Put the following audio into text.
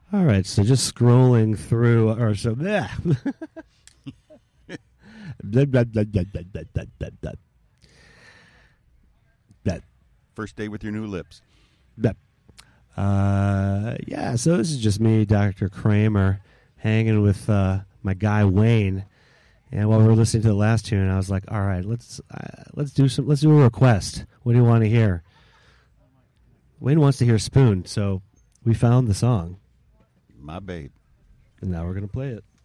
All right, so just scrolling through, or so. Blah. Blah, blah, blah, blah, blah, blah, blah, blah, blah. Blah, First day with your new lips. blah. Yeah, so this is just me, Dr. Kramer, hanging with my guy Wayne. And while we were listening to the last tune, I was like, "All right, let's do a request. What do you want to hear?" Wayne wants to hear Spoon, so we found the song. My babe. And now we're going to play it.